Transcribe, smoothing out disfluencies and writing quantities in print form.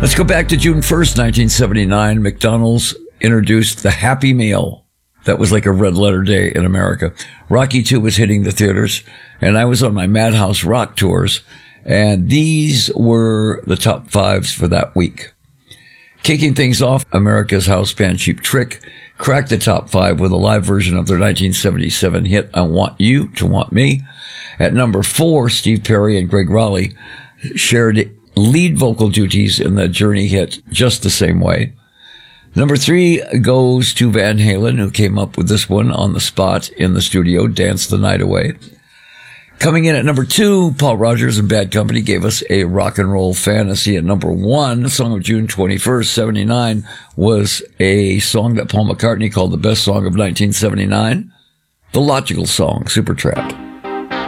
Let's go back to June 1st, 1979. McDonald's introduced the Happy Meal. That was like a red letter day in America. Rocky II was hitting the theaters, and I was on my Madhouse Rock tours, and these were the top fives for that week. Kicking things off, America's house band Cheap Trick cracked the top five with a live version of their 1977 hit, I Want You to Want Me. At number 4, Steve Perry and Greg Raleigh shared lead vocal duties in the Journey hit Just the Same Way. Number 3 goes to Van Halen, who came up with this one on the spot in the studio, Dance the Night Away. Coming in at number 2, Paul Rogers and Bad Company gave us a rock and roll fantasy. At number 1, the song of June 21st, 79, was a song that Paul McCartney called the best song of 1979, The Logical Song, Supertramp.